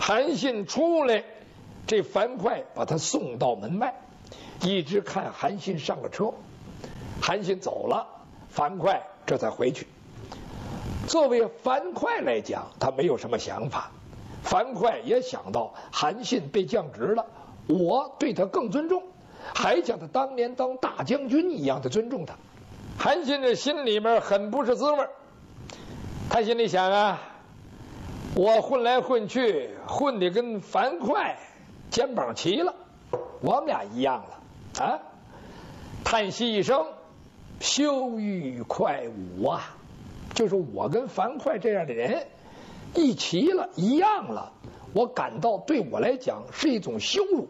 韩信出来，这樊哙把他送到门外，一直看韩信上了车。韩信走了，樊哙这才回去。作为樊哙来讲，他没有什么想法。樊哙也想到韩信被降职了，我对他更尊重，还像他当年当大将军一样的尊重他。韩信这心里面很不是滋味，他心里想啊，我混来混去，混得跟樊哙肩膀齐了，我们俩一样了啊！叹息一声，羞欲快舞啊！就是我跟樊哙这样的人一齐了，一样了，我感到对我来讲是一种羞辱。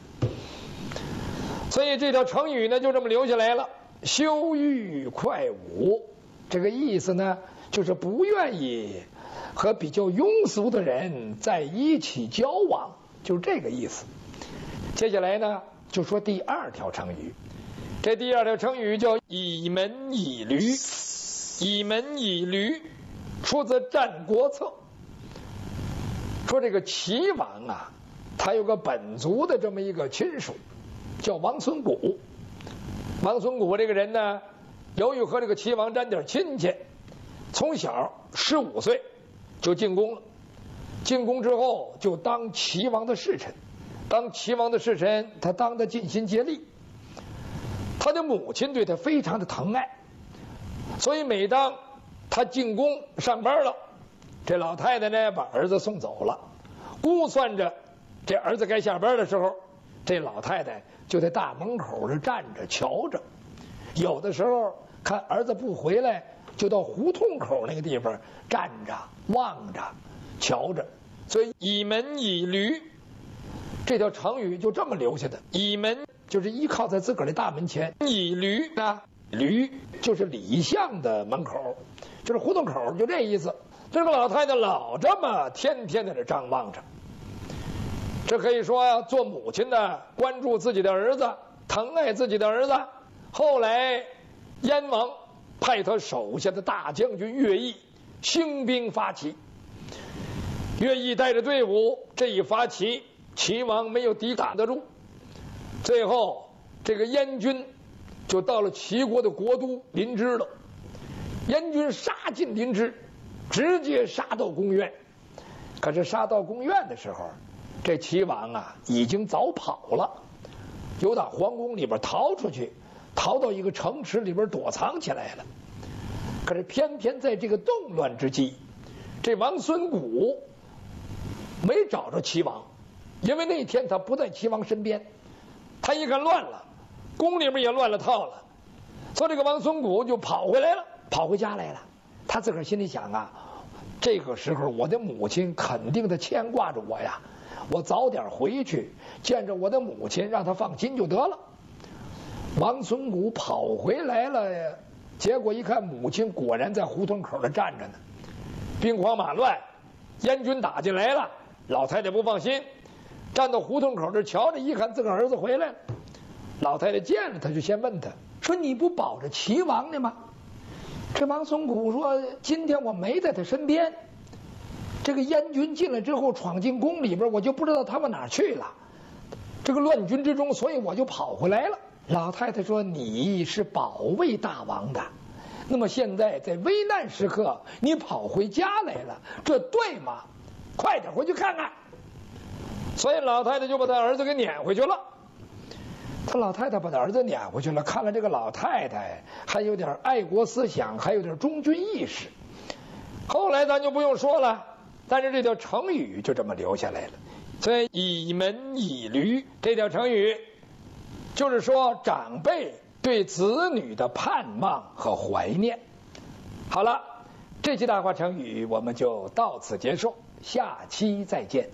所以这条成语呢，就这么留下来了。羞欲快舞，这个意思呢，就是不愿意和比较庸俗的人在一起交往，就是这个意思。接下来呢，就说第二条成语。这第二条成语叫以门以驴。以门以驴，出自《战国策》。说这个齐王啊，他有个本族的这么一个亲属，叫王孙谷。王孙谷这个人呢，由于和这个齐王沾点亲戚，从小15岁就进宫了。进宫之后就当齐王的侍臣，当齐王的侍臣，他当得尽心竭力。他的母亲对他非常的疼爱，所以每当他进宫上班了，这老太太呢把儿子送走了，估算着这儿子该下班的时候，这老太太就在大门口这站着瞧着。有的时候看儿子不回来，就到胡同口那个地方站着望着瞧着。所以以门以驴这条成语就这么留下的。以门就是依靠在自个儿的大门前，以驴呢，驴就是里巷的门口，就是胡同口，就这意思。这个老太太老这么天天在这张望着，这可以说做母亲的关注自己的儿子，疼爱自己的儿子。后来燕王派他手下的大将军乐毅兴兵发起，乐毅带着队伍这一发起，齐王没有抵挡得住，最后这个燕军就到了齐国的国都临淄了。燕军杀进临淄，直接杀到宫苑。可是杀到宫苑的时候，这齐王啊已经早跑了，由打皇宫里边逃出去，逃到一个城池里边躲藏起来了。可是偏偏在这个动乱之际，这王孙谷没找着齐王，因为那天他不在齐王身边，他一看乱了，宫里面也乱了套了，所以这个王孙谷就跑回来了，跑回家来了。他自个儿心里想啊，这个时候我的母亲肯定的牵挂着我呀，我早点回去见着我的母亲，让她放心就得了。王孙谷跑回来了，结果一看母亲果然在胡同口那站着呢，兵荒马乱，燕军打进来了。老太太不放心，站到胡同口这瞧着，一看自个儿子回来了。老太太见了他就先问他说，你不保着齐王呢吗？这王孙谷说，今天我没在他身边，这个燕军进来之后闯进宫里边，我就不知道他们哪儿去了，这个乱军之中，所以我就跑回来了。老太太说，你是保卫大王的，那么现在在危难时刻你跑回家来了，这对吗？快点回去看看。所以老太太就把他儿子给撵回去了。他老太太把他儿子撵回去了，看来这个老太太还有点爱国思想，还有点忠君意识。后来咱就不用说了，但是这条成语就这么留下来了。所以以门以驴这条成语就是说长辈对子女的盼望和怀念。好了，这期大话成语我们就到此结束，下期再见。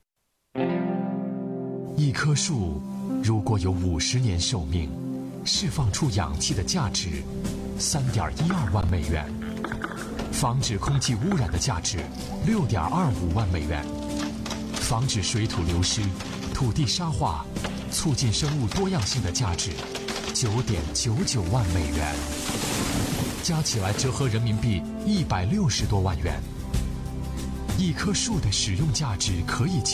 一棵树如果有50年寿命，释放出氧气的价值3.12万美元，防止空气污染的价值6.25万美元，防止水土流失、土地沙化、促进生物多样性的价值9.99万美元，加起来折合人民币160多万元。一棵树的使用价值可以